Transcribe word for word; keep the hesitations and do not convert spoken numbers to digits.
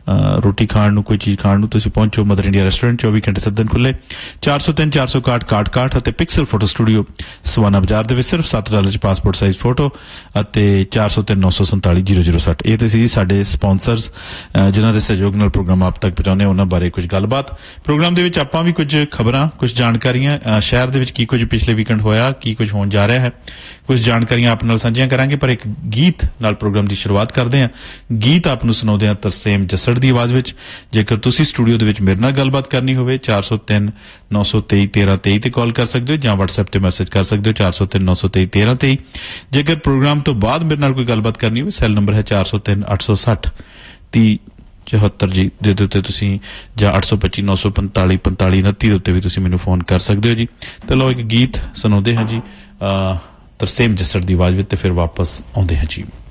रोटी खाण कोई चीज़ खाण तुसीं पहुंचो मदर इंडिया रेस्टोरेंट चौबी घंटे सत्त दिन खुले चार सौ तीन चार सौ काठ काठ काठ ਅਤੇ पिक्सल फोटो स्टूडियो ਸਵਾਨਾ ਬਾਜ਼ਾਰ ਦੇ ਵਿੱਚ ਸਿਰਫ ਸੱਤ ਡਾਲਰ ਚ ਪਾਸਪੋਰਟ ਸਾਈਜ਼ ਫੋਟੋ ਅਤੇ ਚਾਰ ਸੌ ਤਿੰਨ ਨੌ ਸੌ ਸੰਤਾਲੀ ਜ਼ੀਰੋ ਜ਼ੀਰੋ ਸੱਠ ਇਹ ਤੇ ਸੀ ਸਾਡੇ ਸਪਾਂਸਰਸ ਜਿਨ੍ਹਾਂ ਦੇ ਸਹਿਯੋਗ ਨਾਲ ਪ੍ਰੋਗਰਾਮ ਆਪ ਤੱਕ ਪਹੁੰਚਾਉਂਦੇ ਉਹਨਾਂ ਬਾਰੇ ਕੁਝ ਗੱਲਬਾਤ ਪ੍ਰੋਗਰਾਮ ਦੇ ਵਿੱਚ ਆਪਾਂ ਵੀ ਕੁਝ ਖਬਰਾਂ ਕੁਝ ਜਾਣਕਾਰੀਆਂ ਸ਼ਹਿਰ ਦੇ ਵਿੱਚ ਕੀ ਕੁਝ ਪਿਛਲੇ ਵੀਕਐਂਡ ਹੋਇਆ ਕੀ ਕੁਝ ਹੋਣ ਜਾ ਰਿਹਾ ਹੈ ਕੁਝ ਜਾਣਕਾਰੀਆਂ ਆਪ ਨਾਲ ਸਾਂਝੀਆਂ ਕਰਾਂਗੇ ਪਰ ਇੱਕ ਗੀਤ ਨਾਲ ਪ੍ਰੋਗਰਾਮ ਦੀ ਸ਼ੁਰੂਆਤ ਕਰਦੇ ਹਾਂ ਗੀਤ ਆਪ ਨੂੰ ਸੁਣਾਉਂਦੇ ਹਾਂ ਤਰਸੇਮ ਜੱਸੜ ਦੀ ਆਵਾਜ਼ ਵਿੱਚ ਜੇਕਰ ਤੁਸੀਂ ਸਟੂਡੀਓ ਦੇ ਵਿੱਚ ਮੇਰੇ ਨਾਲ ਗੱਲਬਾਤ ਕਰਨੀ ਹੋਵੇ ਚਾਰ ਸੌ ਤਿੰਨ ਨੌ ਸੌ ਤੇਈ ਤੇਰਾਂ ਤੇਈ ਤੇ ਕਾਲ ਕਰ ਸਕਦੇ ਹੋ ਜਾਂ WhatsApp ਤੇ ਮੈਸੇਜ ਕਰ ਸਕਦੇ ਹੋ ਚਾਰ ਸੌ ਤਿੰਨ ਨੌ ਸੌ ਤੇਈ ਤੇਰਾਂ ਤੇਈ ਜੇਕਰ ਪ੍ਰੋਗਰਾਮ ਤੋਂ ਬਾਅਦ ਮੇਰੇ ਨਾਲ ਕੋਈ ਗੱਲਬਾਤ ਕਰਨੀ ਹੋਵੇ ਸੈੱਲ ਨੰਬਰ ਹੈ ਚਾਰ ਸੌ ਤਿੰਨ ਅੱਠ ਸੌ ਸੱਠ ਤੀਹ ਚੌਹੱਤਰ ਜੀ ਦੇ ਉੱਤੇ ਤੁਸੀਂ ਜਾਂ ਅੱਠ ਸੌ ਪੱਚੀ ਨੌ ਸੌ ਪੰਤਾਲੀ ਪੰਤਾਲੀ ਉਨੱਤੀ ਦੇ ਉੱਤੇ ਵੀ ਤੁਸੀਂ ਮੈਨੂੰ ਫੋਨ ਕਰ ਸਕਦੇ ਹੋ ਜੀ ਤੇ ਲਓ ਇੱਕ ਗੀਤ ਸੁਣਾਉਂਦੇ ਹਾਂ ਜੀ ਤਰਸੇਮ ਜੱਸੜ ਦੀ ਆਵਾਜ਼ ਵਿੱਚ ਤੇ ਫਿਰ ਵਾਪਸ ਆਉਂਦੇ ਹਾਂ ਜੀ